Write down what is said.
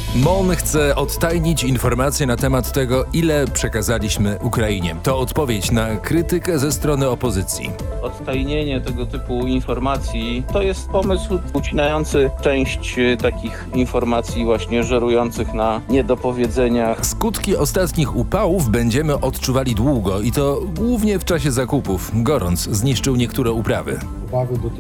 MON chce odtajnić informacje na temat tego, ile przekazaliśmy Ukrainie. To odpowiedź na krytykę ze strony opozycji. Odtajnienie tego typu informacji to jest pomysł ucinający część takich informacji właśnie żerujących na niedopowiedzeniach. Skutki ostatnich upałów będziemy odczuwali długo i to głównie w czasie zakupów. Gorąc zniszczył niektóre uprawy.